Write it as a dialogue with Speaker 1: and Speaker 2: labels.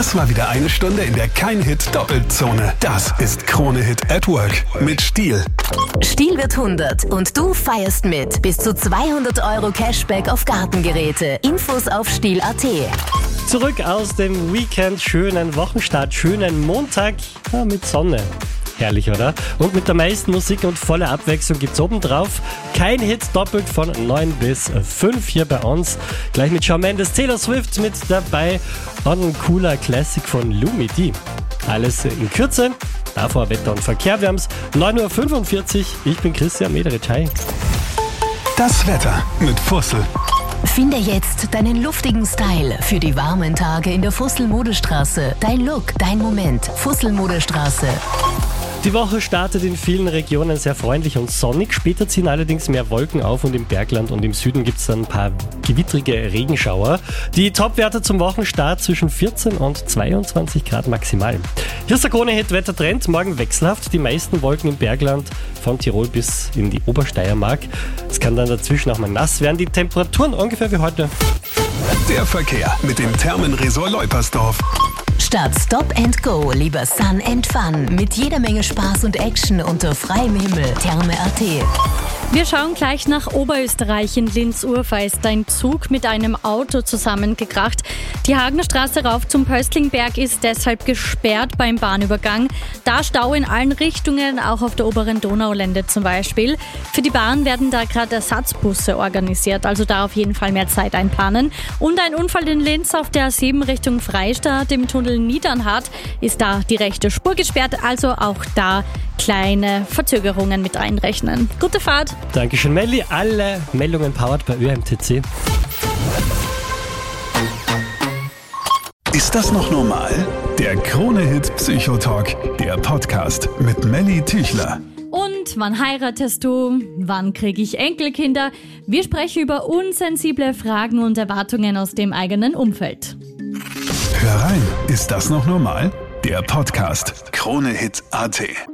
Speaker 1: Das war wieder eine Stunde, in der kein Hit doppelt Zone. Das ist Krone Hit at Work mit Stihl.
Speaker 2: Stihl wird 100 und du feierst mit. Bis zu 200 € Cashback auf Gartengeräte. Infos auf Stihl.at.
Speaker 3: Zurück aus dem Weekend, schönen Wochenstart, schönen Montag mit Sonne. Herrlich, oder? Und mit der meisten Musik und voller Abwechslung gibt's obendrauf kein Hit doppelt von 9 bis 5 hier bei uns. Gleich mit Shawn Mendes, Taylor Swift mit dabei und ein cooler Classic von Lumidee. Alles in Kürze. Davor Wetter und Verkehr. Wir haben's 9:45 Uhr. Ich bin Christian Mederitsch. Hi.
Speaker 1: Das Wetter mit Fussel.
Speaker 2: Finde jetzt deinen luftigen Style für die warmen Tage in der Fussel-Modestraße. Dein Look, dein Moment. Fussel-Modestraße.
Speaker 3: Die Woche startet in vielen Regionen sehr freundlich und sonnig. Später ziehen allerdings mehr Wolken auf und im Bergland und im Süden gibt es dann ein paar gewittrige Regenschauer. Die Topwerte zum Wochenstart zwischen 14 und 22 Grad maximal. Hier ist der Krone-Hit-Wettertrend. Morgen wechselhaft. Die meisten Wolken im Bergland von Tirol bis in die Obersteiermark. Es kann dann dazwischen auch mal nass werden. Die Temperaturen ungefähr wie heute.
Speaker 1: Der Verkehr mit dem Thermenresort Leupersdorf.
Speaker 2: Statt Stop and Go lieber Sun and Fun. Mit jeder Menge Spaß und Action unter freiem Himmel. Therme.at.
Speaker 4: Wir schauen gleich nach Oberösterreich. In Linz-Urfahr ist ein Zug mit einem Auto zusammengekracht. Die Hagener Straße rauf zum Pöstlingberg ist deshalb gesperrt beim Bahnübergang. Da Stau in allen Richtungen, auch auf der oberen Donaulände zum Beispiel. Für die Bahn werden da gerade Ersatzbusse organisiert, also da auf jeden Fall mehr Zeit einplanen. Und ein Unfall in Linz auf der A7 Richtung Freistadt im Tunnel Niedernhardt ist da die rechte Spur gesperrt, also auch da kleine Verzögerungen mit einrechnen. Gute Fahrt!
Speaker 3: Dankeschön, Melli. Alle Meldungen powered bei ÖMTC.
Speaker 1: Ist das noch normal? Der Krone-Hit Psychotalk, der Podcast mit Melli Tüchler.
Speaker 4: Und wann heiratest du? Wann kriege ich Enkelkinder? Wir sprechen über unsensible Fragen und Erwartungen aus dem eigenen Umfeld.
Speaker 1: Hör rein, ist das noch normal? Der Podcast Krone Hit.at.